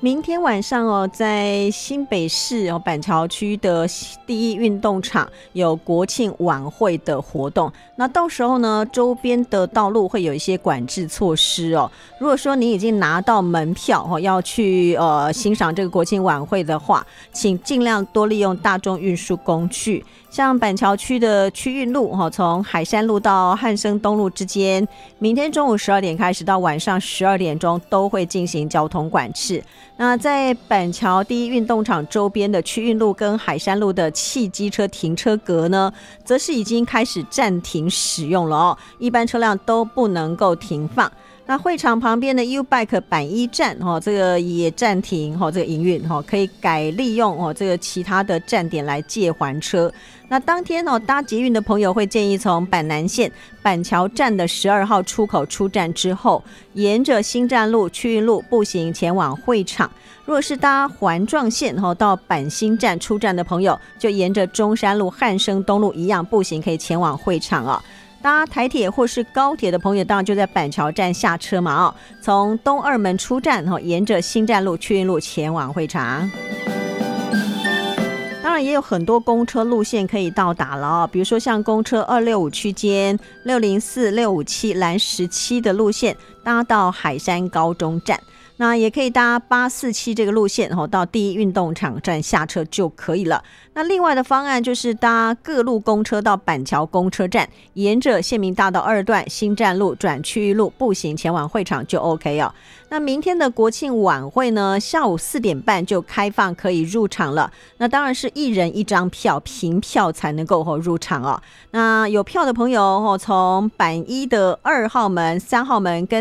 明天晚上哦，在新北市板桥区的第一运动场有国庆晚会的活动，那到时候呢，周边的道路会有一些管制措施哦。如果说你已经拿到门票哦，要去欣赏这个国庆晚会的话，请尽量多利用大众运输工具。像板桥区的区运路从海山路到汉生东路之间，明天中午12点开始到晚上12点钟都会进行交通管制。那在板桥第一运动场周边的区运路跟海山路的汽机车停车格呢，则是已经开始暂停使用了哦，一般车辆都不能够停放。那会场旁边的 U-Bike 板一站这个也暂停这个营运，可以改利用这个其他的站点来借还车。那当天搭捷运的朋友会建议从板南线板桥站的12号出口出站之后，沿着新站路、区运路步行前往会场。如果是搭环状线到板新站出站的朋友，就沿着中山路、汉生东路一样步行可以前往会场哦。搭台铁或是高铁的朋友，当然就在板桥站下车嘛从东二门出站沿着新站路、区运路前往会场。当然也有很多公车路线可以到达了比如说像公车265区间、604、657、蓝17的路线搭到海山高中站。那也可以搭847这个路线到第一运动场站下车就可以了。那另外的方案就是搭各路公车到板桥公车站，沿着县民大道2段新站路转区域路步行前往会场就 OK 哦。那明天的国庆晚会呢，下午4点半就开放可以入场了。那当然是1人1张票，凭票才能够入场哦。那有票的朋友从板一的2号门、3号门跟